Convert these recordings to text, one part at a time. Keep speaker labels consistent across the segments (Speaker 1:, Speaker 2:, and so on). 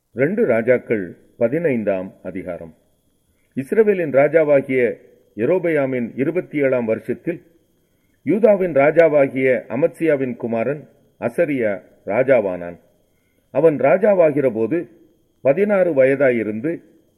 Speaker 1: 2 ராஜாக்கள் 15ஆம் அதிகாரம். இஸ்ரவேலின் ராஜாவாகிய யெரொபெயாமின் 27ஆம் வருஷத்தில் யூதாவின் ராஜாவாகிய அமத்சியாவின் குமாரன் அசரியா ராஜாவானான். அவன் ராஜாவாகிற போது 16 வயதாயிருந்து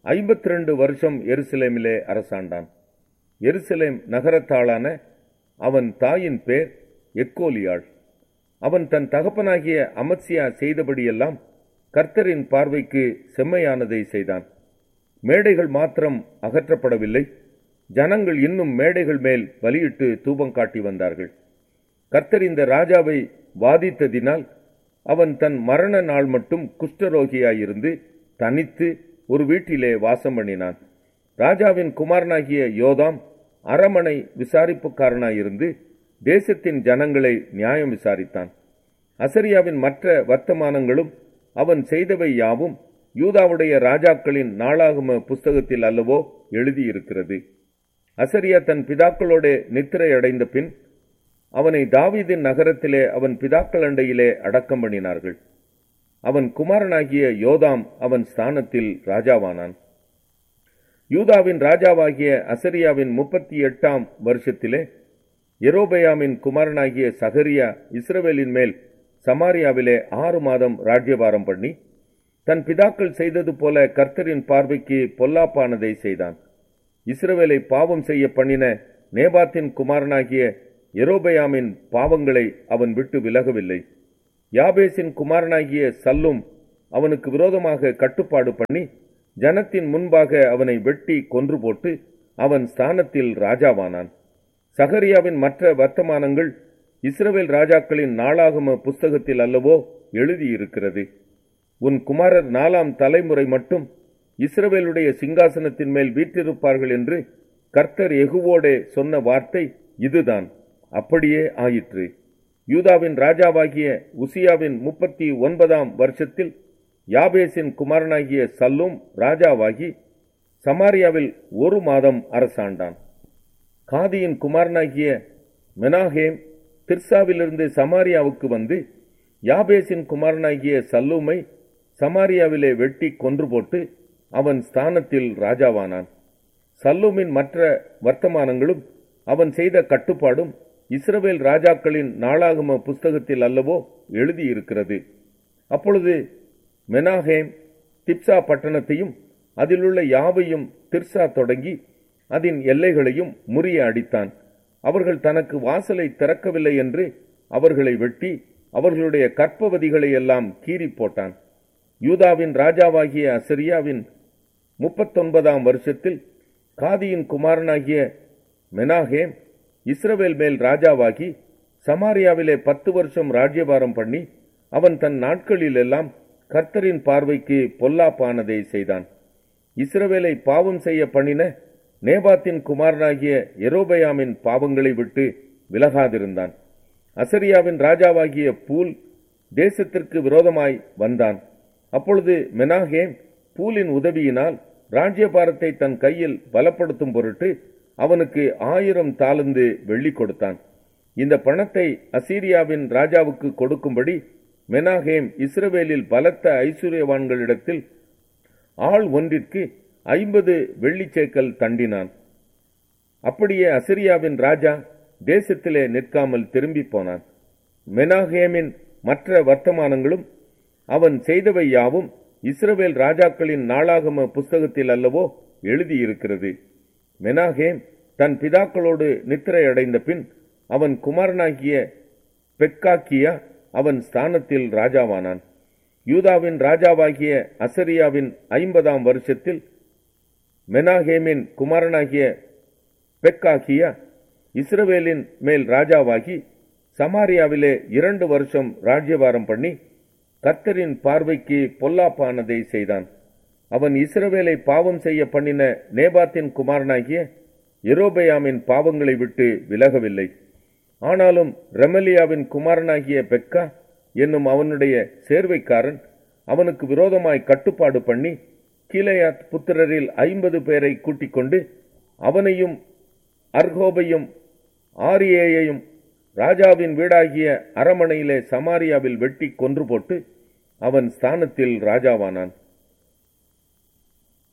Speaker 1: 52 வருஷம் எருசலேமிலே அரசாண்டான். எருசலேம் நகரத்தாளான அவன் தாயின் பேர் எக்கோலியாள். அவன் தன் தகப்பனாகிய அமத்சியா செய்தபடியெல்லாம் கர்த்தரின் பார்வைக்கு செம்மையானதை செய்தான். மேடைகள் மாத்திரம் அகற்றப்படவில்லை, ஜனங்கள் இன்னும் மேடைகள் மேல் பலியிட்டு தூபம் காட்டி வந்தார்கள். கர்த்தர் இந்த ராஜாவை வாதித்ததினால் அவன் தன் மரண நாள் மட்டும் குஷ்டரோகியாயிருந்து தனித்து ஒரு வீட்டிலே வாசம் பண்ணினான். ராஜாவின் குமாரனாகிய யோதாம் அரமனை விசாரிப்புக்காரனாயிருந்து தேசத்தின் ஜனங்களை நியாயம் விசாரித்தான். அசரியாவின் மற்ற வர்த்தமானங்களும் அவன் செய்தவை யாவும் யூதாவுடைய ராஜாக்களின் நாளாகம புஸ்தகத்தில் அல்லவோ எழுதியிருக்கிறது. அசரியா தன் பிதாக்களோட நித்திரை அடைந்த பின் அவனை தாவீதின் நகரத்திலே அவன் பிதாக்கள் அண்டையிலே அடக்கம் பண்ணினார்கள். அவன் குமாரனாகிய யோதாம் அவன் ஸ்தானத்தில் ராஜாவானான். யூதாவின் ராஜாவாகிய அசரியாவின் 38ஆம் வருஷத்திலே யெரொபெயாமின் குமாரனாகிய சகரியா இஸ்ரவேலின் மேல் சமாரியாவிலே 6 மாதம் ராஜ்யபாரம் பண்ணி தன் பிதாக்கள் செய்தது போல கர்த்தரின் பார்வைக்கு பொல்லாப்பானதை செய்தான். இஸ்ரவேலை பாவம் செய்ய பண்ணின நேபாத்தின் குமாரனாகிய யெரொபெயாமின் பாவங்களை அவன் விட்டு விலகவில்லை. யாபேசின் குமாரனாகிய சல்லும் அவனுக்கு விரோதமாக கட்டுப்பாடு பண்ணி ஜனத்தின் முன்பாக அவனை வெட்டி கொன்று போட்டு அவன் ஸ்தானத்தில் ராஜாவானான். சகரியாவின் மற்ற வர்த்தமானங்கள் இஸ்ரவேல் ராஜாக்களின் நாளாகம புஸ்தகத்தில் அல்லவோ எழுதியிருக்கிறது. உன் குமாரர் 4ஆம் தலைமுறை மட்டும் இஸ்ரவேலுடைய சிங்காசனத்தின் மேல் வீற்றிருப்பார்கள் என்று கர்த்தர் யெகூவோடே சொன்ன வார்த்தை இதுதான். அப்படியே ஆயிற்று. யூதாவின் ராஜாவாகிய உசியாவின் 39ஆம் வருஷத்தில் யாபேசின் குமாரனாகிய சல்லும் ராஜாவாகி சமாரியாவில் 1 மாதம் அரசாண்டான். காதியின் குமாரனாகிய மெனாகேம் திர்சாவிலிருந்து சமாரியாவுக்கு வந்து யாபேசின் குமாரனாகிய சல்லூமை சமாரியாவிலே வெட்டி கொன்று போட்டு அவன் ஸ்தானத்தில் ராஜாவானான். சல்லூமின் மற்ற வர்த்தமானங்களும் அவன் செய்த கட்டுப்பாடும் இஸ்ரவேல் ராஜாக்களின் நாளாகம புஸ்தகத்தில் அல்லவோ எழுதியிருக்கிறது. அப்பொழுது மெனாகேம் திப்சா பட்டணத்தையும் அதிலுள்ள யாவையும் திர்சா தொடங்கி அதன் எல்லைகளையும் முறிய அடித்தான். அவர்கள் தனக்கு வாசலை திறக்கவில்லை என்று அவர்களை வெட்டி அவர்களுடைய கற்பவதிகளை எல்லாம் கீறி போட்டான். யூதாவின் ராஜாவாகிய அசரியாவின் 39ஆம் வருஷத்தில் காதியின் குமாரனாகிய மெனாகேம் இஸ்ரவேல் மேல் ராஜாவாகி சமாரியாவிலே 10 வருஷம் ராஜ்யபாரம் பண்ணி அவன் தன் நாட்களிலெல்லாம் கர்த்தரின் பார்வைக்கு பொல்லாப்பானதை செய்தான். இஸ்ரவேலை பாவம் செய்ய பண்ணின நேபாத்தின் குமாரனாகிய யெரொபெயாமின் பாவங்களை விட்டு விலகாதிருந்தான். அசரியாவின் ராஜாவாகிய பூல் தேசத்திற்கு விரோதமாய் வந்தான். அப்பொழுது மெனாகேம் பூலின் உதவியினால் ராஜ்யபாரத்தை தன் கையில் பலப்படுத்தும் பொருட்டு அவனுக்கு 1000 தாலந்து வெள்ளி கொடுத்தான். இந்த பணத்தை அசீரியாவின் ராஜாவுக்கு கொடுக்கும்படி மெனாகேம் இஸ்ரவேலில் பலத்த ஐசுரியவான்களிடத்தில் ஆள் ஒன்றிற்கு 50 வெள்ளிச்சேக்கல் தண்டினான். அப்படியே அசரியாவின் ராஜா தேசத்திலே நிற்காமல் திரும்பி போனான். மெனாகேமின் மற்ற வர்த்தமானங்களும் அவன் செய்தவை யாவும் இஸ்ரவேல் ராஜாக்களின் நாளாகம புஸ்தகத்தில் அல்லவோ எழுதியிருக்கிறது. மெனாகேம் தன் பிதாக்களோடு நித்திரை அடைந்த பின் அவன் குமாரனாகிய பெக்காக்கியா அவன் ஸ்தானத்தில் ராஜாவானான். யூதாவின் ராஜாவாகிய அசரியாவின் 50ஆம் வருஷத்தில் மெனாகேமின் குமாரனாகிய பெக்காகியா இஸ்ரவேலின் மேல் ராஜாவாகி சமாரியாவிலே 2 வருஷம் ராஜ்யபாரம் பண்ணி கர்த்தரின் பார்வைக்கு பொல்லாப்பானதை செய்தான். அவன் இஸ்ரவேலை பாவம் செய்ய பண்ணின நேபாத்தின் குமாரனாகிய யெரொபெயாமின் பாவங்களை விட்டு விலகவில்லை. ஆனாலும் ரெமலியாவின் குமாரனாகிய பெக்கா என்னும் அவனுடைய சேர்வைக்காரன் அவனுக்கு விரோதமாய் கட்டுப்பாடு பண்ணி கீலேயாத் புத்திரரில் 50 பேரை கூட்டிக் கொண்டு அவனையும் அர்கோபையும் ஆரியேயையும் ராஜாவின் வீடாகிய அரமனையிலே சமாரியாவில் வெட்டி கொன்று போட்டு அவன் ஸ்தானத்தில் ராஜாவானான்.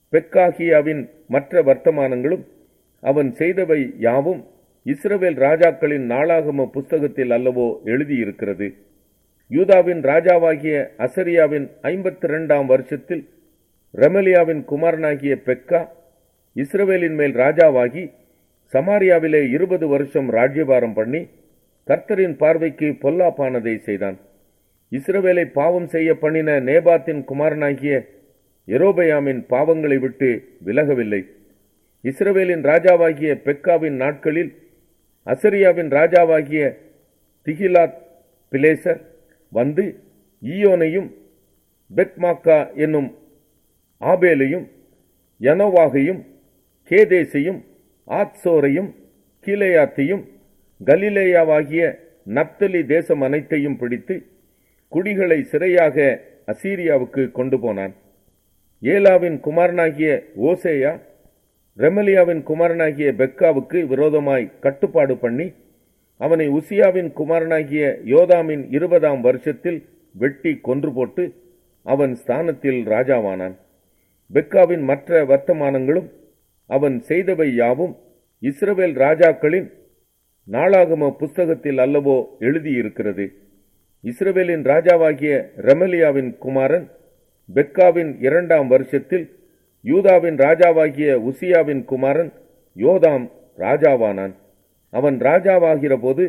Speaker 1: பெக்காகியாவின் மற்ற வர்த்தமானங்களும் அவன் செய்தவை யாவும் இஸ்ரவேல் ராஜாக்களின் நாளாகம புஸ்தகத்தில் அல்லவோ எழுதியிருக்கிறது. யூதாவின் ராஜாவாகிய அசரியாவின் 52ஆம் வருஷத்தில் ரெமலியாவின் குமாரனாகிய பெக்கா இஸ்ரவேலின் மேல் ராஜாவாகி சமாரியாவிலே 20 வருஷம் ராஜ்யபாரம் பண்ணி கர்த்தரின் பார்வைக்கு பொல்லாப்பானதை செய்தான். இஸ்ரவேலை பாவம் செய்ய பண்ணின நேபாத்தின் குமாரனாகிய யெரொபெயாமின் பாவங்களை விட்டு விலகவில்லை. இஸ்ரவேலின் ராஜாவாகிய பெக்காவின் நாட்களில் அசரியாவின் ராஜாவாகிய திகிலாத் பிலேசர் வந்து ஈயோனையும் பெத்மாக்கா என்னும் ஆபேலையும் யனோவாகையும் கேதேசையும் ஆத்சோரையும் கீலேயாத்தையும் கலிலேயாவாகிய நப்தலி தேசம் அனைத்தையும் பிடித்து குடிகளை சிறையாக அசீரியாவுக்கு கொண்டு போனான். ஏலாவின் குமாரனாகிய ஓசேயா ரெமலியாவின் குமாரனாகிய பெக்காவுக்கு விரோதமாய் கட்டுப்பாடு பண்ணி அவனை உசியாவின் குமாரனாகிய யோதாமின் 20ஆம் வருஷத்தில் வெட்டி கொன்று போட்டு அவன் ஸ்தானத்தில் ராஜாவானான். பெக்காவின் மற்ற வர்த்தமானங்களும் அவன் செய்தவை யாவும் இஸ்ரவேல் ராஜாக்களின் நாளாகம புஸ்தகத்தில் அல்லவோ எழுதியிருக்கிறது. இஸ்ரவேலின் ராஜாவாகிய ரெமலியாவின் குமாரன் பெக்காவின் 2ஆம் வருஷத்தில் யூதாவின் ராஜாவாகிய உசியாவின் குமாரன் யோதாம் ராஜாவானான். அவன் ராஜாவாகிற போது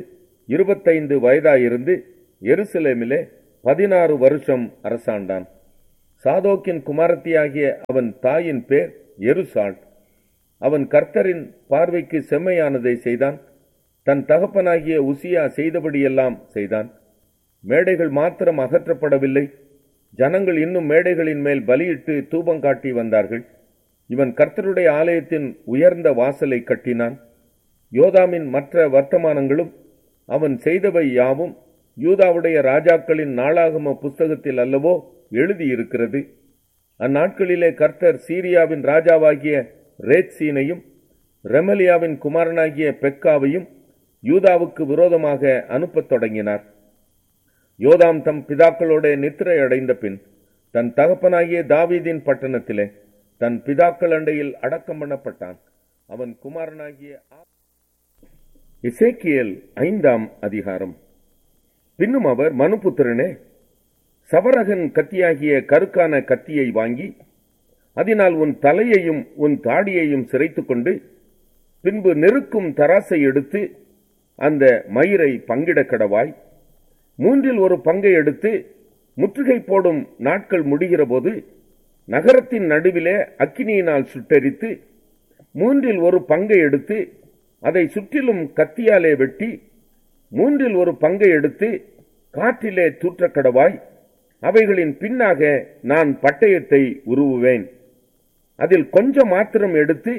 Speaker 1: 25 வயதாயிருந்து எருசலேமிலே 16 வருஷம் அரசாண்டான். சாதோக்கின் குமாரத்தியாகிய அவன் தாயின் பேர் எருசாள். அவன் கர்த்தரின் பார்வைக்கு செம்மையானதை செய்தான். தன் தகப்பனாகிய உசியா செய்தபடியெல்லாம் செய்தான். மேடைகள் மாத்திரம் அகற்றப்படவில்லை, ஜனங்கள் இன்னும் மேடைகளின் மேல் பலியிட்டு தூபம் காட்டி வந்தார்கள். இவன் கர்த்தருடைய ஆலயத்தின் உயர்ந்த வாசலை கட்டினான். யோதாமின் மற்ற வர்த்தமானங்களும் அவன் செய்தவை யாவும் யூதாவுடைய ராஜாக்களின் நாளாகம புஸ்தகத்தில் அல்லவோ எழுதியிருக்கிறது. அந்நாட்களிலே கர்த்தர் சீரியாவின் ராஜாவாகிய ரேத்சீனையும் ரெமலியாவின் குமாரனாகிய பெக்காவையும் யூதாவுக்கு விரோதமாக அனுப்பத் தொடங்கினார். யோதாம் தம் பிதாக்களோட நித்திரை அடைந்த பின் தன் தகப்பனாகிய தாவீதின் பட்டணத்திலே தன் பிதாக்கள் அண்டையில் அடக்கம் பண்ணப்பட்டான். அவன் குமாரனாகிய எசேக்கியேல் 5ஆம் அதிகாரம். பின்னும் அவர், மனுபுத்திரனே, சவரகன் கத்தியாகிய கருக்கான கத்தியை வாங்கி அதனால் உன் தலையையும் உன் தாடியையும் சிரைத்து கொண்டு பின்பு நெருக்கும் தராசை எடுத்து அந்த மயிரை பங்கிட கடவாய். 1/3 பங்கை எடுத்து முற்றுகை போடும் நாட்கள் முடிகிற போது நகரத்தின் நடுவிலே அக்கினியினால் சுட்டெரித்து 1/3 பங்கை எடுத்து அதை சுற்றிலும் கத்தியாலே வெட்டி 1/3 பங்கை எடுத்து காற்றிலே தூற்ற கடவாய். அவைகளின் பின்னாக நான் பட்டயத்தை உருவுவேன். அதில் கொஞ்சம் மாத்திரம் எடுத்து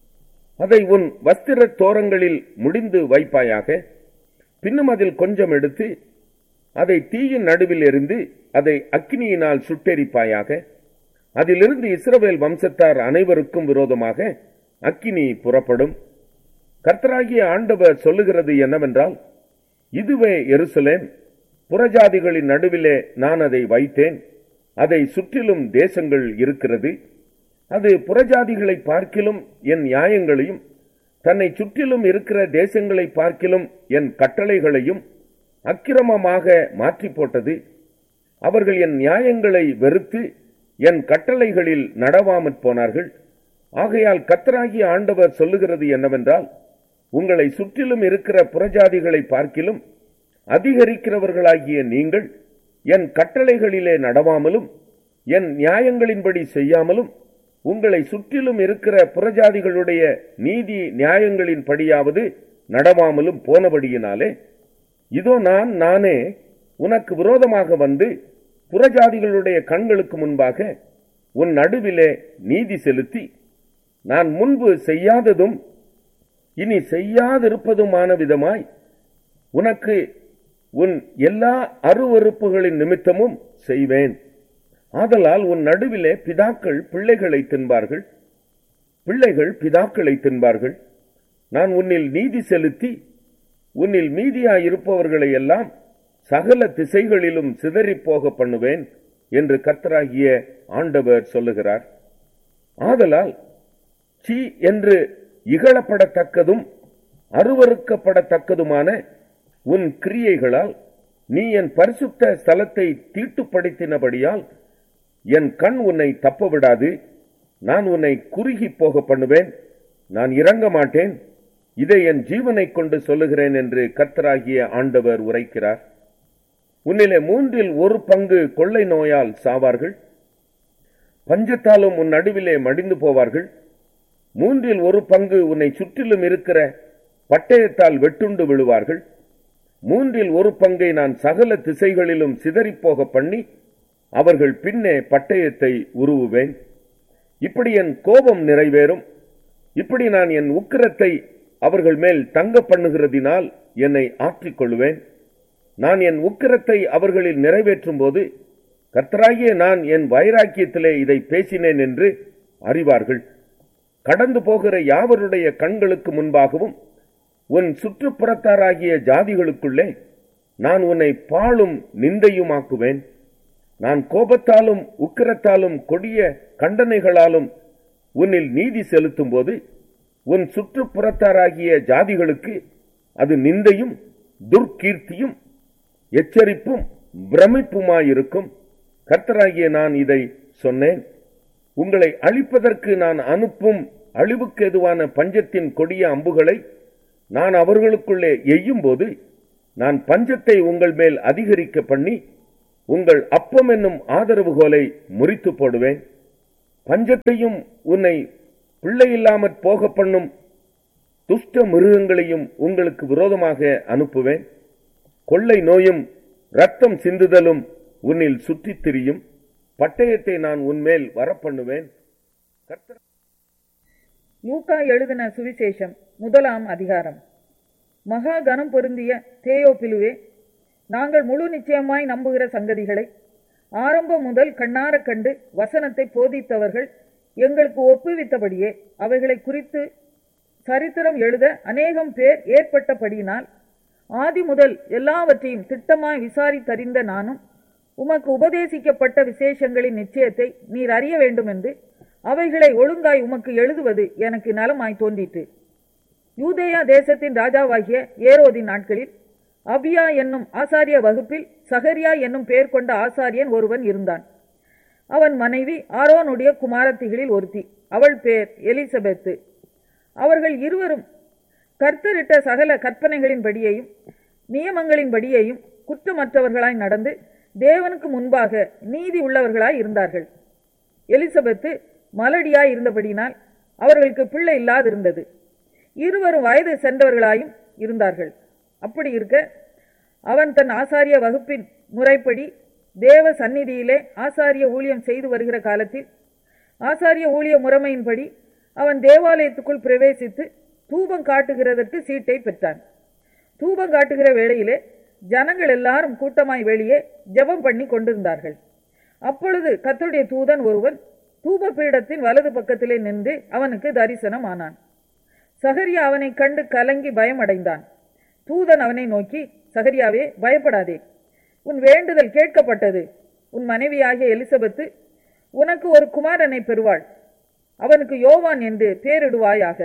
Speaker 1: அதை உன் வஸ்திர தோரங்களில் முடிந்து வைப்பாயாக. பின்னும் அதில் கொஞ்சம் எடுத்து அதை தீயின் நடுவில் எறிந்து அதை அக்கினியினால் சுட்டெரிப்பாயாக. அதிலிருந்து இஸ்ரவேல் வம்சத்தார் அனைவருக்கும் விரோதமாக அக்கினி புறப்படும். கர்த்தராகிய ஆண்டவர் சொல்லுகிறது என்னவென்றால், இதுவே எருசலேம், புறஜாதிகளின் நடுவிலே நான் அதை வைத்தேன். அதை சுற்றிலும் தேசங்கள் இருக்கிறது. அது புறஜாதிகளை பார்க்கிலும் என் நியாயங்களையும் தன்னை சுற்றிலும் இருக்கிற தேசங்களை பார்க்கிலும் என் கட்டளைகளையும் அக்கிரமமாக மாற்றி போட்டது. அவர்கள் என் நியாயங்களை வெறுத்து என் கட்டளைகளில் நடவாமற் போனார்கள். ஆகையால் கர்த்தராகிய ஆண்டவர் சொல்லுகிறது என்னவென்றால், உங்களை சுற்றிலும் இருக்கிற புறஜாதிகளை பார்க்கிலும் அதிகரிக்கிறவர்களாகிய நீங்கள் என் கட்டளைகளிலே நடவாமலும் என் நியாயங்களின்படி செய்யாமலும் உங்களை சுற்றிலும் இருக்கிற புறஜாதிகளுடைய நீதி நியாயங்களின்படியாவது நடவாமலும் போனபடியினாலே, இதோ நானே உனக்கு விரோதமாக வந்து புறஜாதிகளுடைய கண்களுக்கு முன்பாக உன் நடுவிலே நீதி செலுத்தி, நான் முன்பு செய்யாததும் இனி செய்யாதிருப்பதுமான விதமாய் உனக்கு உன் எல்லா அருவருப்புகளின் நிமித்தமும் செய்வேன். ஆதலால் உன் நடுவிலே பிதாக்கள் பிள்ளைகளை தின்பார்கள், பிள்ளைகள் பிதாக்களை தின்பார்கள். நான் உன்னில் நீதி செலுத்தி உன்னில் மீதியாயிருப்பவர்களை எல்லாம் சகல திசைகளிலும் சிதறிப் போக பண்ணுவேன் என்று கர்த்தராகிய ஆண்டவர் சொல்லுகிறார். ஆதலால் சீ என்று இகழப்படத்தக்கதும் அருவருக்கப்படத்தக்கதுமான உன் கிரியைகளால் நீ என் பரிசுத்த ஸ்தலத்தை தீட்டுப்படுத்தினபடியால் என் கண் உன்னை தப்பவிடாது. நான் உன்னை குறுகி போக பண்ணுவேன். நான் இறங்க மாட்டேன். இதை என் ஜீவனை கொண்டு சொல்லுகிறேன் என்று கர்த்தராகிய ஆண்டவர் உரைக்கிறார். உன்னிலே 1/3 கொள்ளை நோயால் சாவார்கள். பஞ்சத்தாலும் உன் நடுவிலே மடிந்து போவார்கள். 1/3 உன்னை சுற்றிலும் இருக்கிற பட்டயத்தால் வெட்டுண்டு விழுவார்கள். 1/3 நான் சகல திசைகளிலும் சிதறிப்போக பண்ணி அவர்கள் பின்னே பட்டயத்தை உருவுவேன். இப்படி என் கோபம் நிறைவேறும். இப்படி நான் என் உக்கிரத்தை அவர்கள் மேல் தங்க பண்ணுகிறதினால் என்னை ஆற்றிக்கொள்வேன். நான் என் உக்கிரத்தை அவர்களில் நிறைவேற்றும் போது கர்த்தராகிய நான் என் வைராக்கியத்திலே இதை பேசினேன் என்று அறிவார்கள். கடந்து போகிற யாவருடைய கண்களுக்கு முன்பாகவும் உன் சுற்றுப்புறத்தாராகிய ஜாதிகளுக்குள்ளே நான் உன்னை பாழும் நிந்தையுமாக்குவேன். நான் கோபத்தாலும் உக்கிரத்தாலும் கொடிய கண்டனைகளாலும் உன்னில் நீதி செலுத்தும் போது உன் சுற்றுப்புறத்தாராகிய ஜாதிகளுக்கு அது நிந்தையும் துர்க்கீர்த்தியும் எச்சரிப்பும் பிரமிப்புமாயிருக்கும். கர்த்தராகிய நான் இதை சொன்னேன். உங்களை அழிப்பதற்கு நான் அனுப்பும் அழிவுக்கு எதுவான பஞ்சத்தின் கொடிய அம்புகளை நான் அவர்களுக்குள்ளே எய்யும் போது நான் பஞ்சத்தை உங்கள் மேல் அதிகரிக்க பண்ணி உங்கள் அப்பம் என்னும் ஆதரவுகோலை முறித்து போடுவேன். பஞ்சத்தையும் உன்னை பிள்ளையில்லாமற் போக பண்ணும் துஷ்ட மிருகங்களையும் உங்களுக்கு விரோதமாக அனுப்புவேன். கொள்ளை நோயும் இரத்தம் சிந்துதலும் உன்னில் சுற்றித் திரியும். பட்டயத்தை நான் உன்மேல் வரப்பண்ணுவேன்.
Speaker 2: லூக்கா எழுதின சுவிசேஷம் 1ஆம் அதிகாரம். மகா கனம் பொருந்திய தேயோபிலுவே, நாங்கள் முழு நிச்சயமாய் நம்புகிற சங்கதிகளை ஆரம்பம் முதல் கண்ணார கண்டு வசனத்தை போதித்தவர்கள் எங்களுக்கு ஒப்புவித்தபடியே அவைகளை குறித்து சரித்திரம் எழுத அநேகம் பேர் ஏற்பட்டபடியினால் ஆதி முதல் எல்லாவற்றையும் திட்டமாய் விசாரித்தறிந்த நானும் உமக்கு உபதேசிக்கப்பட்ட விசேஷங்களின் நிச்சயத்தை நீர் அறிய வேண்டும் என்று அவைகளை ஒழுங்காய் உமக்கு எழுதுவது எனக்கு நலமாய் தோன்றிற்று. யூதேயா தேசத்தின் ராஜாவாகிய ஏரோதின் நாட்களில் அபியா என்னும் ஆசாரிய வகுப்பில் சகரியா என்னும் பெயர் கொண்ட ஆசாரியன் ஒருவன் இருந்தான். அவன் மனைவி ஆரோனுடைய குமாரத்திகளில் ஒருத்தி. அவள் பேர் எலிசபெத்து. அவர்கள் இருவரும் கர்த்தரிட்ட சகல கற்பனைகளின்படியையும் நியமங்களின்படியையும் குற்றமற்றவர்களாய் நடந்து தேவனுக்கு முன்பாக நீதி உள்ளவர்களாய் இருந்தார்கள். எலிசபெத்து மலடியாய் இருந்தபடினால் அவர்களுக்கு பிள்ளை இல்லாதிருந்தது. இருவரும் வயது சென்றவர்களாயும் இருந்தார்கள். அப்படி இருக்க அவன் தன் ஆசாரிய வகுப்பின் முறைப்படி தேவ சந்நிதியிலே ஆசாரிய ஊழியம் செய்து வருகிற காலத்தில் ஆசாரிய ஊழிய முறைமையின்படி அவன் தேவாலயத்துக்குள் பிரவேசித்து தூபம் காட்டுகிறதற்கு சீட்டை பெற்றான். தூபம் காட்டுகிற வேளையிலே ஜனங்கள் எல்லாரும் கூட்டமாய் வெளியே ஜெபம் பண்ணி கொண்டிருந்தார்கள். அப்பொழுது கர்த்தருடைய தூதன் ஒருவன் தூப பீடத்தின் வலது பக்கத்திலே நின்று அவனுக்கு தரிசனம் ஆனான். சகரியா அவனை கண்டு கலங்கி பயமடைந்தான். தூதன் அவனை நோக்கி, சகரியாவே, பயப்படாதே, உன் வேண்டுதல் கேட்கப்பட்டது. உன் மனைவியாகிய எலிசபெத்து உனக்கு ஒரு குமாரனை பெறுவாள். அவனுக்கு யோவான் என்று பேரிடுவாயாக.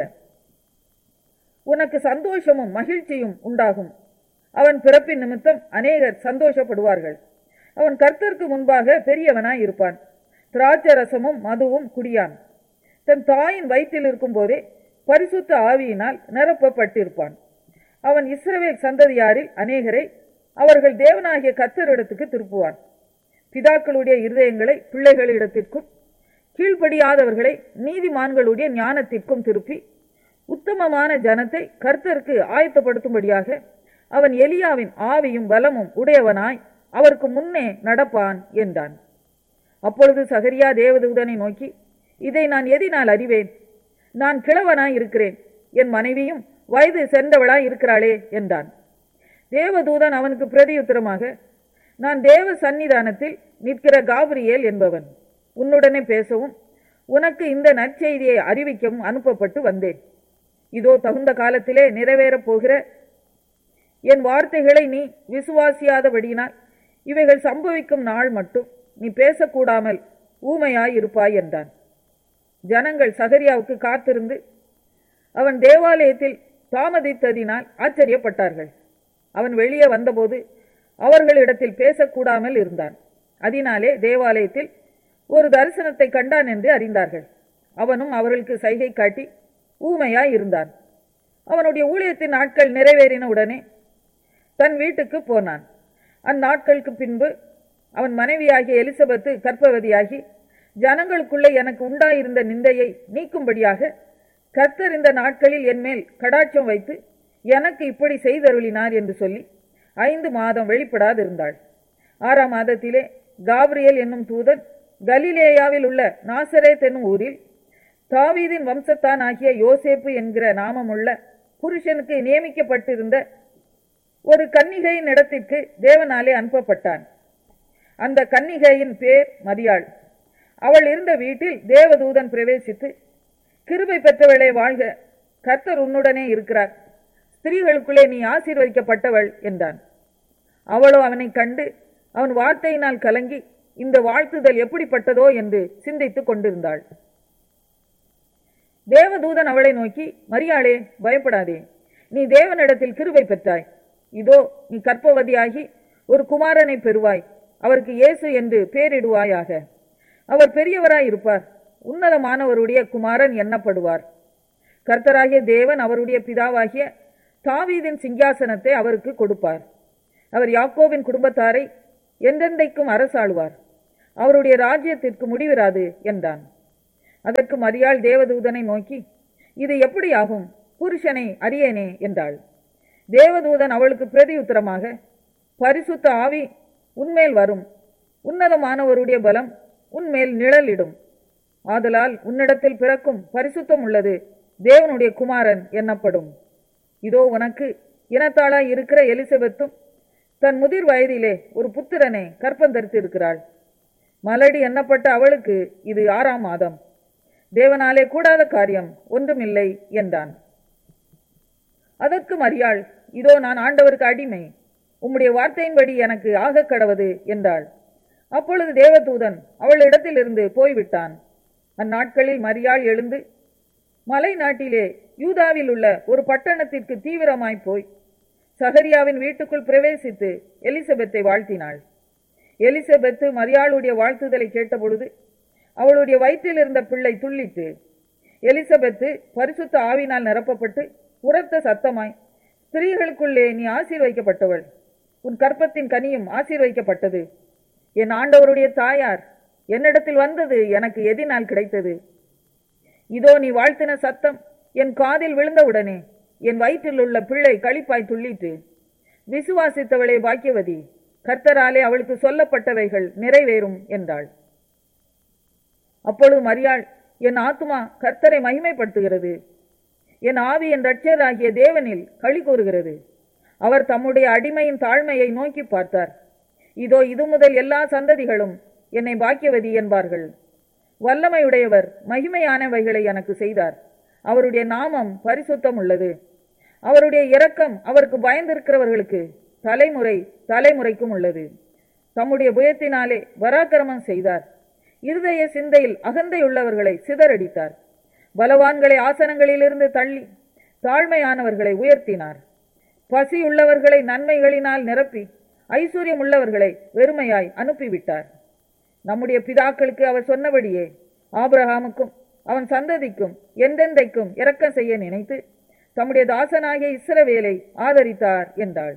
Speaker 2: உனக்கு சந்தோஷமும் மகிழ்ச்சியும் உண்டாகும். அவன் பிறப்பின் நிமித்தம் அநேகர் சந்தோஷப்படுவார்கள். அவன் கர்த்தருக்கு முன்பாக பெரியவனாய் இருப்பான். திராட்சரசமும் மதுவும் குடியான். தன் தாயின் வயிற்றில் இருக்கும் போதே பரிசுத்த ஆவியினால் நிரப்பப்பட்டிருப்பான். அவன் இஸ்ரவேல் சந்ததியாரில் அநேகரை அவர்கள் தேவனாகிய கர்த்தரிடத்துக்கு திருப்புவான். பிதாக்களுடைய இருதயங்களை பிள்ளைகளிடத்திற்கும் கீழ்ப்படியாதவர்களை நீதிமான்களுடைய ஞானத்திற்கும் திருப்பி உத்தமமான ஜனத்தை கர்த்தருக்கு ஆயத்தப்படுத்தும்படியாக அவன் எலியாவின் ஆவியும் பலமும் உடையவனாய் அவருக்கு முன்னே நடப்பான் என்றான். அப்பொழுது சகரியா தேவதூதனை நோக்கி, இதை நான் எதினால் அறிவேன்? நான் கிழவனாய் இருக்கிறேன், என் மனைவியும் வயது சென்றவளாய் இருக்கிறாளே என்றான். தேவதூதன் அவனுக்கு பிரதியுத்தரமாக, நான் தேவ சந்நிதானத்தில் நிற்கிற காபிரியேல் என்பவன். உன்னுடனே பேசவும் உனக்கு இந்த நற்செய்தியை அறிவிக்கவும் அனுப்பப்பட்டு வந்தேன். இதோ தகுந்த காலத்திலே நிறைவேறப் போகிற என் வார்த்தைகளை நீ விசுவாசியாதபடியினால் இவைகள் சம்பவிக்கும் நாள் மட்டும் நீ பேசக்கூடாமல் ஊமையாய் இருப்பாய் என்றான். ஜனங்கள் சகரியாவுக்கு காத்திருந்து அவன் தேவாலயத்தில் தாமதித்ததினால் ஆச்சரியப்பட்டார்கள். அவன் வெளியே வந்தபோது அவர்களிடத்தில் பேசக்கூடாமல் இருந்தான். அதனாலே தேவாலயத்தில் ஒரு தரிசனத்தை கண்டான் என்று அறிந்தார்கள். அவனும் அவர்களுக்கு சைகை காட்டி ஊமையாய் இருந்தான். அவனுடைய ஊழியத்தின் நாட்கள் நிறைவேறின உடனே தன் வீட்டுக்கு போனான். அந்நாட்களுக்கு பின்பு அவன் மனைவியாகிய எலிசபெத்து கர்ப்பவதியாகி, ஜனங்களுக்குள்ளே எனக்கு உண்டாயிருந்த நிந்தையை நீக்கும்படியாக கர்த்தர் இந்த நாட்களில் என்மேல் கடாட்சம் வைத்து எனக்கு இப்படி செய்தருளினார் என்று சொல்லி 5 மாதம் வெளிப்படாதிருந்தாள். 6ஆம் மாதத்திலே காபிரியேல் என்னும் தூதன் கலிலேயாவில் உள்ள நாசரேத் என்னும் ஊரில் தாவீதின் வம்சத்தான் ஆகிய யோசேப்பு என்கிற நாமமுள்ள புருஷனுக்கு நியமிக்கப்பட்டிருந்த ஒரு கன்னிகையின் இடத்திற்கு தேவனாலே அனுப்பப்பட்டான். அந்த கன்னிகையின் பேர் மரியாள். அவள் இருந்த வீட்டில் தேவதூதன் பிரவேசித்து, கிருபை பெற்றவளே வாழ்க, கர்த்தர் உன்னுடனே இருக்கிறார், ஸ்திரீகளுக்குள்ளே நீ ஆசீர்வதிக்கப்பட்டவள் என்றான். அவளோ அவனை கண்டு அவன் வார்த்தையினால் கலங்கி இந்த வாழ்த்துதல் எப்படிப்பட்டதோ என்று சிந்தித்துக் கொண்டிருந்தாள். தேவதூதன் அவளை நோக்கி, மரியாளே, பயப்படாதே, நீ தேவனிடத்தில் கிருபை பெற்றாய். இதோ நீ கர்ப்பவதியாகி ஒரு குமாரனை பெறுவாய், அவருக்கு இயேசு என்று பேரிடுவாயாக. அவர் பெரியவராய் இருப்பார், உன்னதமானவருடைய குமாரன் எண்ணப்படுவார். கர்த்தராகிய தேவன் அவருடைய பிதாவாகிய தாவீதின் சிங்காசனத்தை அவருக்கு கொடுப்பார். அவர் யாக்கோபின் குடும்பத்தாரை என்றென்றைக்கும் அரசாளுவார், அவருடைய ராஜ்யத்திற்கு முடிவிராது என்றான். அதற்கு மரியாள் தேவதூதனை நோக்கி, இது எப்படி ஆகும், புருஷனை அறியேனே என்றாள். தேவதூதன் அவளுக்கு பிரதியுத்தரமாக, பரிசுத்த ஆவி உன்மேல் வரும், உன்னதமானவருடைய பலம் உன்மேல் நிழலிடும், ஆதலால் உன்னிடத்தில் பிறக்கும் பரிசுத்தம் உள்ளது தேவனுடைய குமாரன் எண்ணப்படும். இதோ உனக்கு இனத்தாளாய் இருக்கிற எலிசபெத்தும் தன் முதிர் வயதிலே ஒரு புத்திரனை கற்பந்தரித்து இருக்கிறாள். மலடி எண்ணப்பட்ட அவளுக்கு இது 6ஆம் மாதம், தேவனாலே கூடாத காரியம் ஒன்றுமில்லை என்றான். அதற்கு மரியாள், இதோ நான் ஆண்டவருக்கு அடிமை, உம்முடைய வார்த்தையின்படி எனக்கு ஆக கடவது என்றாள். அப்பொழுது தேவதூதன் அவளிடத்திலிருந்து போய்விட்டான். அந்நாட்களில் மரியாள் எழுந்து மலை நாட்டிலே யூதாவில் உள்ள ஒரு பட்டணத்திற்கு தீவிரமாய் போய் சகரியாவின் வீட்டுக்குள் பிரவேசித்து எலிசபெத்தை வாழ்த்தினாள். எலிசபெத்து மரியாளுடைய வாழ்த்துதலை கேட்டபொழுது அவளுடைய வயிற்றில் இருந்த பிள்ளை துள்ளிட்டு, எலிசபெத்து பரிசுத்த ஆவினால் நிரப்பப்பட்டு உரத்த சத்தமாய், ஸ்திரீகளுக்குள்ளே நீ ஆசீர்வதிக்கப்பட்டவள், உன் கற்பத்தின் கனியும் ஆசீர்வதிக்கப்பட்டது. என் ஆண்டவருடைய தாயார் என்னிடத்தில் வந்தது எனக்கு எதினால் கிடைத்தது. இதோ நீ வாழ்த்தின சத்தம் என் காதில் விழுந்தவுடனே என் வயிற்றில் உள்ள பிள்ளை களிப்பாய் துள்ளிட்டு, விசுவாசித்தவளே பாக்கியவதி, கர்த்தராலே அவளுக்கு சொல்லப்பட்டவைகள் நிறைவேறும் என்றாள். அப்பொழுது மரியாள், என் ஆத்துமா கர்த்தரை மகிமைப்படுத்துகிறது, என் ஆவி என் இரட்சகராகிய தேவனில் களி கூறுகிறது. அவர் தம்முடைய அடிமையின் தாழ்மையை நோக்கி பார்த்தார். இதோ இது முதல் எல்லா சந்ததிகளும் என்னை பாக்கியவதி என்பார்கள். வல்லமையுடையவர் மகிமையானவைகளை எனக்கு செய்தார், அவருடைய நாமம் பரிசுத்தம் உள்ளது. அவருடைய இரக்கம் அவருக்கு பயந்திருக்கிறவர்களுக்கு தலைமுறை தலைமுறைக்கும் உள்ளது. தம்முடைய புயத்தினாலே பராக்கிரமம் செய்தார், இருதய சிந்தையில் அகந்தையுள்ளவர்களை சிதறடித்தார். பலவான்களை ஆசனங்களிலிருந்து தள்ளி தாழ்மையானவர்களை உயர்த்தினார். பசி உள்ளவர்களை நன்மைகளினால் நிரப்பி ஐஸ்வர்யம் உள்ளவர்களை வெறுமையாய் அனுப்பிவிட்டார். நம்முடைய பிதாக்களுக்கு அவர் சொன்னபடியே ஆபிரகாமுக்கும் அவன் சந்ததிக்கும் என்றென்றைக்கும் இரக்கம் செய்ய நினைத்து தம்முடைய தாசனாகிய இஸ்ரவேலை ஆதரித்தார் என்றாள்.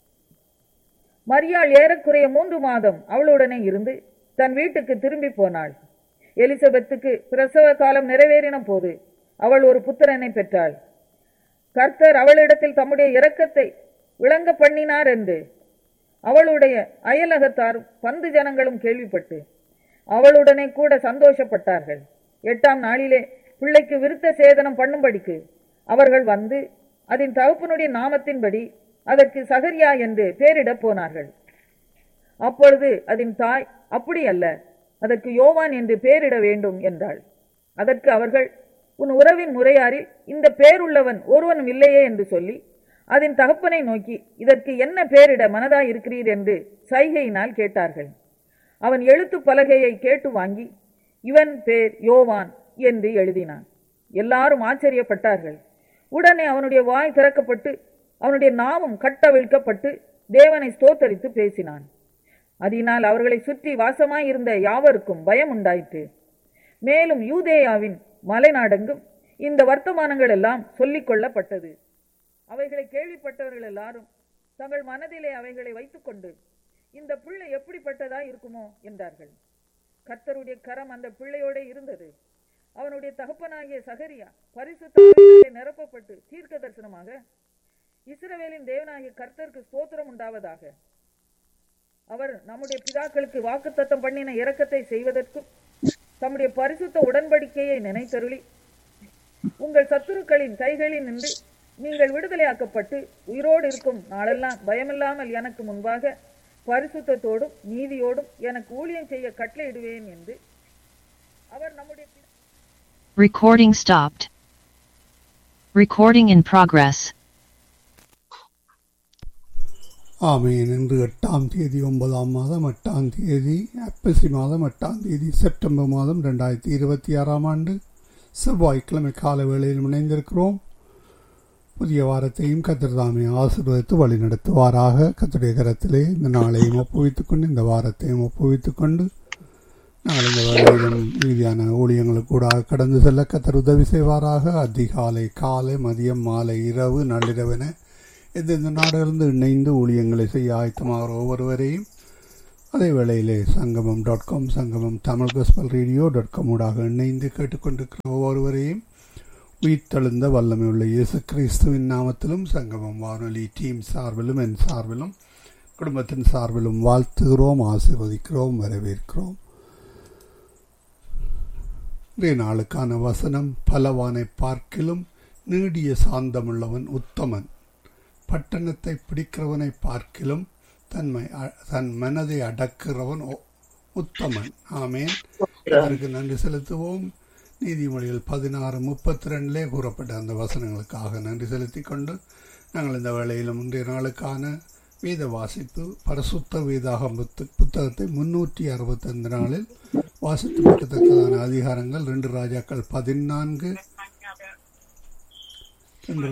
Speaker 2: மரியாள் ஏறக்குறைய 3 மாதம் அவளுடனே இருந்து தன் வீட்டுக்கு திரும்பி போனாள். எலிசபெத்துக்கு பிரசவ காலம் நிறைவேறின போது அவள் ஒரு புத்திரனை பெற்றாள். கர்த்தர் அவளிடத்தில் தம்முடைய இரக்கத்தை விளங்க பண்ணினார் என்று அவளுடைய அயலகத்தாரும் பந்து ஜனங்களும் கேள்விப்பட்டு அவளுடனே கூட சந்தோஷப்பட்டார்கள். 8ஆம் நாளிலே பிள்ளைக்கு விருத்த சேதனம் பண்ணும்படிக்கு அவர்கள் வந்து அதன் தகப்பனுடைய நாமத்தின்படி அதற்கு சகரியா என்று பெயரிடப் போனார்கள். அப்பொழுது அதன் தாய், அப்படி அல்ல, அதற்கு யோவான் என்று பெயரிட வேண்டும் என்றாள். அதற்கு அவர்கள், உன் உறவின் முறையாரில் இந்த பெயருள்ளவன் ஒருவனும் இல்லையே என்று சொல்லி அதன் தகப்பனை நோக்கி, இதற்கு என்ன பெயரிட மனதாய் இருக்கிறீர் என்று சைகையினால் கேட்டார்கள். அவன் எழுத்து பலகையை கேட்டு வாங்கி, இவன் பேர் யோவான், என்று எழுதினான். எல்லாரும் ஆச்சரியப்பட்டார்கள். உடனே அவனுடைய வாய் திறக்கப்பட்டு அவனுடைய நாவும் கட்டவிழ்க்கப்பட்டு தேவனை ஸ்தோத்தரித்து பேசினான். அதனால் அவர்களை சுற்றி வாசமாயிருந்த யாவருக்கும் பயம் உண்டாயிற்று. மேலும் யூதேயாவின் மலைநாடெங்கும் இந்த வர்த்தமானங்கள் எல்லாம் சொல்லிக் கொள்ளப்பட்டது. அவைகளை கேள்விப்பட்டவர்கள் எல்லாரும் தங்கள் மனதிலே அவைகளை வைத்துக்கொண்டு, இந்த பிள்ளை எப்படிப்பட்டதா இருக்குமோ என்றார்கள். கர்த்தருடைய கரம் அந்த பிள்ளையோட இருந்தது. அவனுடைய தகப்பனாகிய சகரியா பரிசுத்த ஆவியினாலே நிரப்பப்பட்டு தீர்க்க தரிசனமாக, இஸ்ரவேலின் தேவனாகிய கர்த்தருக்கு ஸ்தோத்திரம் உண்டாவதாக, அவர் நம்முடைய பிதாக்களுக்கு வாக்குத்தத்தம் பண்ணின இரக்கத்தை செய்வதற்கும் தம்முடைய பரிசுத்த உடன்படிக்கையை நினைத்தருளி உங்கள் சத்துருக்களின் கைகளில் நின்று நீங்கள் விடுதலையாக்கப்பட்டு உயிரோடு இருக்கும் நாளெல்லாம் பயமில்லாமல் எனக்கு முன்பாக பரிசுத்தத்தோடும் நீதியோடும் எனக்கு ஊழியம் செய்ய கட்டளையிடுவேன் என்று அவர் நம்முடைய
Speaker 3: Recording stopped. Recording in progress.
Speaker 4: ஆமீன். இன்று 8ஆம் தேதி 9ஆம் மாதம் 8ஆம் தேதி ஐப்பசி மாதம் 8ஆம் தேதி செப்டம்பர் மாதம் 2026ஆம் ஆண்டு செவ்வாய்க்கிழமை கால வேளையில் இணைந்திருக்கிறோம். புதிய வாரத்தையும் கர்த்தர் தாமே ஆசீர்வதித்து வழி நடத்துவாராக. கர்த்தருடைய கரத்திலே இந்த நாளையும் ஒப்புவித்துக் கொண்டு இந்த வாரத்தையும் ஒப்புவித்துக் கொண்டு நாங்கள் இந்த வேளையிலும் மீதியான ஊழியங்களுக்கு கூட கடந்து செல்ல கர்த்தர் உதவி செய்வாராக. அதிகாலை, காலை, மதியம், மாலை, இரவு, நள்ளிரவென எந்தெந்த நாடுகளிலிருந்து இணைந்து ஊழியங்களை செய்ய ஆயத்தமாகிற ஒவ்வொருவரையும், அதே வேளையிலே சங்கமம்.com, சங்கமம் தமிழ் காஸ்பல் ரேடியோ.com ஊடாக இணைந்து கேட்டுக்கொண்டிருக்கிற ஒவ்வொருவரையும் உயிர்த்தெழுந்த வல்லமை உள்ள இயேசு கிறிஸ்துவின் நாமத்திலும் சங்கமம் வானொலி டீம் சார்பிலும் என் சார்பிலும் குடும்பத்தின் சார்பிலும் வாழ்த்துகிறோம், ஆசீர்வதிக்கிறோம், வரவேற்கிறோம். இன்றைய நாளுக்கான வசனம், பலவானை பார்க்கிலும் நீடிய சாந்தமுள்ளவன் உத்தமன், பட்டணத்தை பிடிக்கிறவனை பார்க்கிலும் தன் மனதை அடக்கிறவன் உத்தமன். ஆமேன். அதற்கு நன்றி செலுத்துவோம். நீதிமொழிகள் 16:32 கூறப்பட்ட அந்த வசனங்களுக்காக நன்றி செலுத்தி கொண்டு நாங்கள் இந்த வேளையிலும் இன்றைய நாளுக்கான வேத வாசிப்பு, பரிசுத்த வேதாகம புத்தகத்தை 365 நாளில் வாசித்து முடிக்கத்தக்கதான அதிகாரங்கள் 2 ராஜாக்கள் 14, 2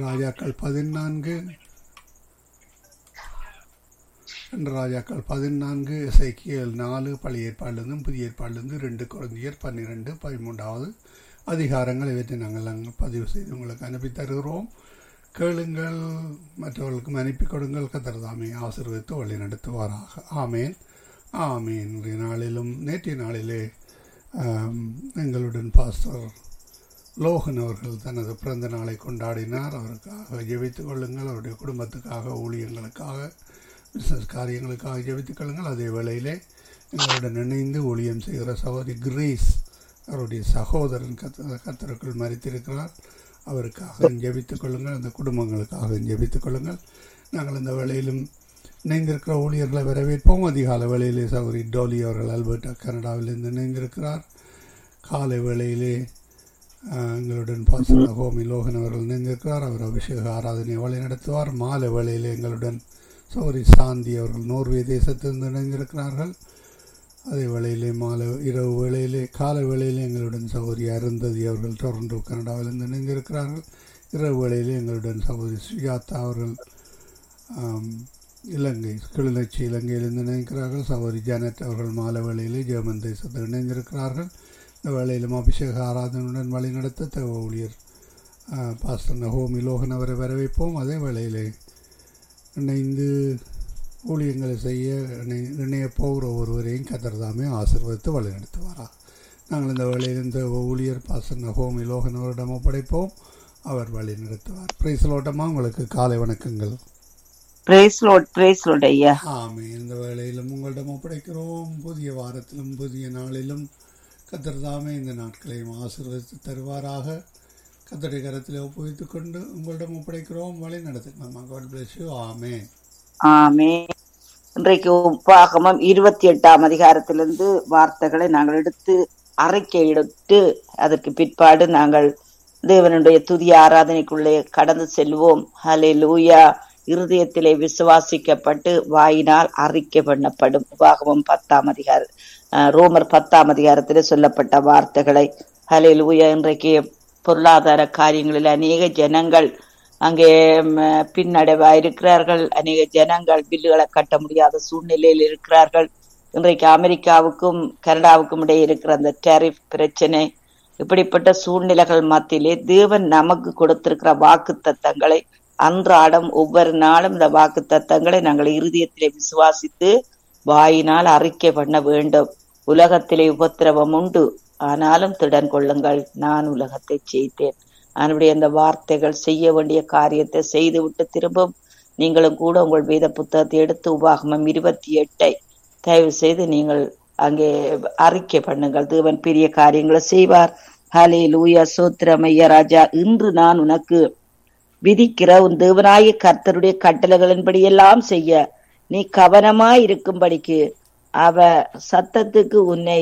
Speaker 4: ராஜாக்கள் 14, எசேக்கியேல் 4, பழைய ஏற்பாடிலிருந்தும் புதிய ஏற்பாடிலிருந்து 2 கொரிந்தியர் 12, 13வது அதிகாரங்கள் இவற்றை நாங்கள் பதிவு செய்து உங்களுக்கு அனுப்பி தருகிறோம். கேளுங்கள், மற்றவர்களுக்கும் அனுப்பி கொடுங்கள். கர்த்தர் தாமே ஆசீர்வதித்து வழி நடத்துவாராக. ஆமேன், ஆமேன். இன்றைய நாளிலும் நேற்றைய நாளிலே எங்களுடன் பாஸ்டர் லோகன் அவர்கள் தனது பிறந்த நாளை கொண்டாடினார். அவருக்காக ஜெபித்துக் கொள்ளுங்கள். அவருடைய குடும்பத்துக்காக, ஊழியங்களுக்காக, பிசினஸ் காரியங்களுக்காக ஜெபித்துக் கொள்ளுங்கள். அதே வேளையிலே எங்களுடன் இணைந்து ஊழியம் செய்கிற சகோதரி கிரேஸ், அவருடைய சகோதரன் கர்த்தருக்குள் மரித்திருக்கிறார். அவருக்காக ஜெபித்துக் கொள்ளுங்கள். அந்த குடும்பங்களுக்காக ஜெபித்துக் கொள்ளுங்கள். நாங்கள் இந்த வேளையிலும் இணைந்திருக்கிற ஊழியர்களை வரவேற்போம். அதிகால வேளையிலே சகோதரி டோலி அவர்கள் அல்பர்டா கனடாவிலிருந்து இணைந்திருக்கிறார். காலை வேளையிலே எங்களுடன் பாஸ்டர் ஹோமி லோகன் அவர்கள் இணைந்திருக்கிறார். அவர் அபிஷேக ஆராதனை வழி நடத்துவார். மாலை வேளையிலே எங்களுடன் சகோதரி சாந்தி அவர்கள் நோர்வே தேசத்திலிருந்து இணைந்திருக்கிறார்கள். அதே வேளையிலே இரவு வேளையிலே காலை வேளையிலே எங்களுடன் சகோதரி அருந்ததி அவர்கள் டொரண்டோ கனடாவிலிருந்து இணைந்திருக்கிறார்கள். இரவு வேளையிலே எங்களுடன் சகோதரி சுஜாதா அவர்கள் இலங்கை கிளிநொச்சி இலங்கையிலிருந்து இணைக்கிறார்கள். சகோதரி ஜானட் அவர்கள் மாலை வேளையிலே ஜெர்மன் தேசத்தில் இணைந்திருக்கிறார்கள். இந்த வேளையிலும் அபிஷேக ஆராதனையுடன் வழி நடத்த தேவ ஊழியர் பாஸ்டர் நகோமி லோகன் அவரை வரவேற்போம். அதே வேளையிலே இணைந்து ஊழியங்களை செய்ய இணைய போகிற ஒருவரையும் கர்த்தர் தாமே ஆசீர்வதித்து வழி நடத்துவாரா. நாங்கள் இந்த வேளையில் இந்த ஊழியர் பாஸ்டர் நகோமி லோகன் அவரிடம் ஒப்படைப்போம். அவர் வழி நடத்துவார். பிரைஸ் லோட்டமா, உங்களுக்கு காலை வணக்கங்கள். ஆமே. இந்த வேளையிலும் உங்களிடம் ஒப்படைக்கிறோம். புதிய வாரத்திலும் புதிய நாளிலும் கர்த்தர் தாமே இந்த நாட்களையும் ஆசீர்வதித்து தருவாராக. கர்த்தருடைய கரத்தில் ஒப்புவித்துக் கொண்டு உங்களிடம் ஒப்படைக்கிறோம். வழி நடத்துங்க. God bless you. ஆமென்.
Speaker 5: ஆமென். இன்றைக்கு உபாகமம் 28ஆம் அதிகாரத்திலிருந்து வார்த்தைகளை நாங்கள் எடுத்து அறிக்கையிட்டு அதற்கு பிற்பாடு நாங்கள் தேவனுடைய துதி ஆராதனைக்குள்ளே கடந்து செல்வோம். ஹல்லேலூயா. இருதயத்திலே விசுவாசிக்கப்பட்டு வாயினால் அறிக்கை பண்ணப்படும். உபாகமம் 10ஆம் அதிகாரம் ரோமர் 10ஆம் அதிகாரத்திலே சொல்லப்பட்ட வார்த்தைகளை. ஹல்லேலூயா. இன்றைக்கு பொருளாதார காரியங்களில் அநேக ஜனங்கள் அங்கே பின்னடைவா இருக்கிறார்கள். அநேக ஜனங்கள் பில்லுகளை கட்ட முடியாத சூழ்நிலையில் இருக்கிறார்கள். இன்றைக்கு அமெரிக்காவுக்கும் கனடாவுக்கும் இடையே இருக்கிற அந்த டேரிஃப் பிரச்சனை, இப்படிப்பட்ட சூழ்நிலைகள் மத்தியிலே தேவன் நமக்கு கொடுத்திருக்கிற வாக்கு தத்தங்களை அன்றாடம் ஒவ்வொரு நாளும் இந்த வாக்கு தத்தங்களை நாங்கள் இருதயத்திலே விசுவாசித்து வாயினால் அறிக்கை பண்ண வேண்டும். உலகத்திலே உபத்திரவம் உண்டு, ஆனாலும் திடன் கொள்ளுங்கள், நான் உலகத்தை ஜெயித்தேன். அவனுடைய அந்த வார்த்தைகள் செய்ய வேண்டிய காரியத்தை செய்துவிட்டு திரும்பும். நீங்களும் கூட உங்கள் வேத புத்தகத்தை எடுத்து உபாகமம் 28 தயவு செய்து நீங்கள் அங்கே அறிக்கை பண்ணுங்கள். தேவன் பெரிய காரியங்களை செய்வார். ஹல்லேலூயா. சோத்திரம் ஐயா ராஜா. இன்று நான் உனக்கு விதிக்கிற உன் தேவனாய கர்த்தருடைய கட்டளைகளின்படி எல்லாம் செய்ய நீ கவனமாய் இருக்கும்படிக்கு அவ சத்தத்துக்கு உன்னை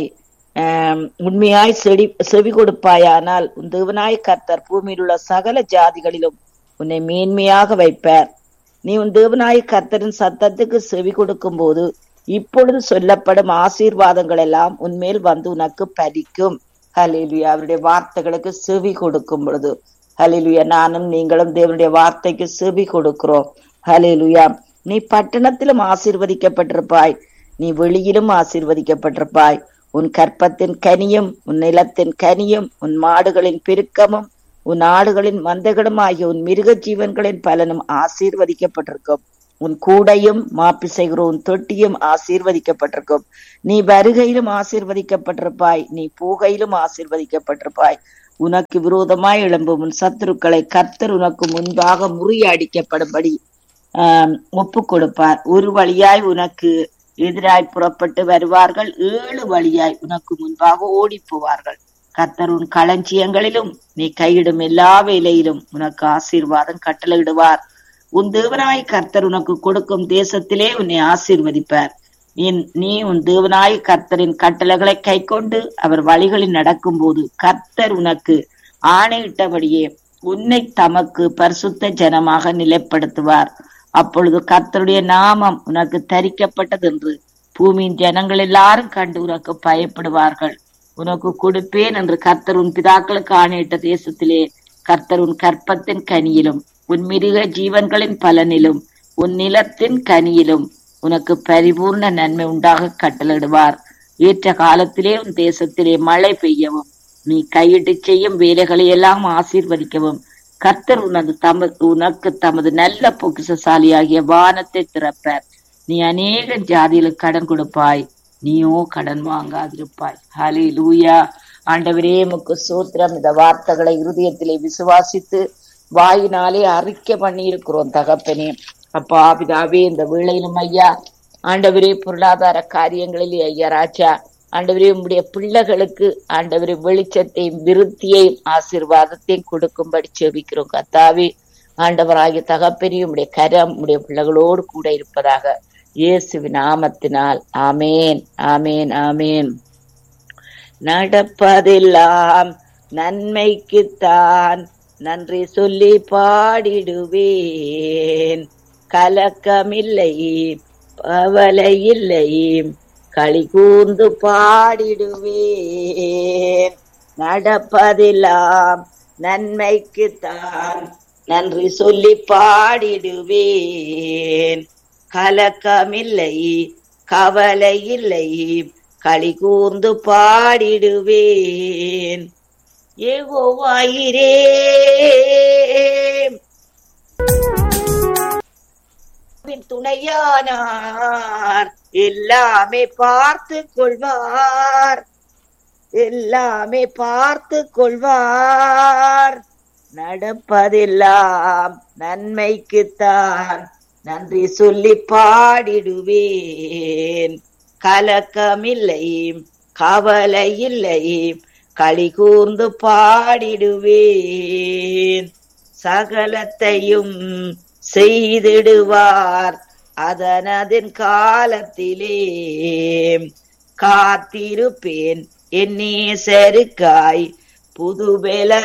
Speaker 5: உண்மையாய் செவி கொடுப்பாயானால் உன் தேவனாய கர்த்தர் பூமியில் உள்ள சகல ஜாதிகளிலும் உன்னை மேன்மையாக வைப்பார். நீ உன் தேவனாய கர்த்தரின் சத்தத்துக்கு செவி கொடுக்கும் போது இப்பொழுது சொல்லப்படும் ஆசீர்வாதங்கள் எல்லாம் உன்மேல் வந்து உனக்கு பலிக்கும். ஹல்லேலூயா. அவருடைய வார்த்தைகளுக்கு செவி கொடுக்கும் பொழுது, ஹல்லேலூயா, நானும் நீங்களும் தேவனுடைய வார்த்தைக்கு செவி கொடுக்கிறோம். ஹல்லேலூயா. நீ பட்டணத்திலும் ஆசீர்வதிக்கப்பட்டிருப்பாய், நீ வெளியிலும் ஆசீர்வதிக்கப்பட்டிருப்பாய். உன் கற்பத்தின் கனியும் உன் நிலத்தின் கனியும் உன் மாடுகளின் பெருக்கமும் உன் ஆடுகளின் மந்தைகளும் ஆகிய உன் மிருக ஜீவன்களின் பலனும் ஆசீர்வதிக்கப்பட்டிருக்கும். உன் கூடையும் மாப்பிசைகிற உன் தொட்டியும் ஆசீர்வதிக்கப்பட்டிருக்கும். நீ வருகையிலும் ஆசீர்வதிக்கப்பட்டிருப்பாய், நீ போகையிலும் ஆசீர்வதிக்கப்பட்டிருப்பாய். உனக்கு விரோதமாய் எழும்பும் உன் சத்துருக்களை கர்த்தர் உனக்கு முன்பாக முறியடிக்கப்படும்படி ஒப்பு கொடுப்பார். ஒரு வழியாய் உனக்கு எதிராய் புறப்பட்டு வருவார்கள், 7 வழியாய் உனக்கு முன்பாக ஓடி போவார்கள். கர்த்தர் உன் களஞ்சியங்களிலும் நீ கையிடும் எல்லா வேலையிலும் உனக்கு ஆசீர்வாதம் கட்டளையிடுவார். உன் தேவனாய் கர்த்தர் உனக்கு கொடுக்கும் தேசத்திலே உன்னை ஆசீர்வதிப்பார். நீ உன் தேவனாய் கர்த்தரின் கட்டளைகளை கை கொண்டு அவர் வழிகளில் நடக்கும் போது கர்த்தர் உனக்கு ஆணையிட்டபடியே உன்னை தமக்கு பரிசுத்த ஜனமாக நிலைப்படுத்துவார். அப்பொழுது கர்த்தருடைய நாமம் உனக்கு தரிக்கப்பட்டது என்று பூமியின் ஜனங்கள் எல்லாரும் கண்டு உனக்கு பயப்படுவார்கள். உனக்கு கொடுப்பேன் என்று கர்த்தர் உன் பிதாக்களுக்கு ஆணையிட்ட தேசத்திலே கர்த்தர் உன் கற்பத்தின் கனியிலும் உன் மிருக ஜீவன்களின் பலனிலும் உன் நிலத்தின் கனியிலும் உனக்கு பரிபூர்ண நன்மை உண்டாக கட்டளையிடுவார். ஏற்ற காலத்திலே உன் தேசத்திலே மழை பெய்யவும் நீ கையிட்டு செய்யும் வேலைகளை எல்லாம் ஆசீர்வதிக்கவும் கர்த்தர் உனக்கு தமது நல்ல பொக்கிஷசாலியாகிய வானத்தை திறப்பார். நீ அநேக ஜாதிகளுக்கு கடன் கொடுப்பாய், நீயோ கடன் வாங்காதிருப்பாய். ஹல்லேலூயா. ஆண்டவரே உமக்கு ஸ்தோத்திரம். இந்த வார்த்தைகளை இருதயத்திலே விசுவாசித்து வாயினாலே அறிக்கை பண்ணி இருக்கிறோம் தகப்பனே. அப்பா பிதாவே, இந்த வேளையிலும் ஐயா ஆண்டவரே பொருளாதார காரியங்களிலே ஐயா ராஜா ஆண்டவரே உம்முடைய பிள்ளைகளுக்கு ஆண்டவரே வெளிச்சத்தையும் விருத்தியையும் ஆசீர்வாதத்தையும் கொடுக்கும்படி செபிக்கிறோம். கர்த்தாவே ஆண்டவராகிய தகப்பனே, உம்முடைய கரம் உம்முடைய பிள்ளைகளோடு கூட இருப்பதாக இயேசுவின் நாமத்தினால் ஆமேன், ஆமேன், ஆமேன். நடப்பதெல்லாம் நன்மைக்குத்தான், நன்றி சொல்லி பாடிடுவேன். கலக்கமில்லை, கவலை இல்லை, களி கூர்ந்து பாடிடுவேன். நடப்பதெல்லாம் நன்மைக்குத்தான், நன்றி சொல்லி பாடிடுவேன். கலக்கமில்லை, கவலை இல்லை, களி கூர்ந்து பாடிடுவேன். யெகோவாயிரே துணையானார், எல்லாமே பார்த்து கொள்வார், எல்லாமே பார்த்து கொள்வார். நடப்பதெல்லாம் நன்மைக்குத்தான், நன்றி சொல்லி பாடிடுவேன். கலக்கமில்லை, கவலை இல்லை, களி கூர்ந்து பாடிடுவேன். சகலத்தையும் செய்திடுவார் அதனதின் காலத்திலே. காத்திருப்பேன் என் நேசருக்காய், புதுபெல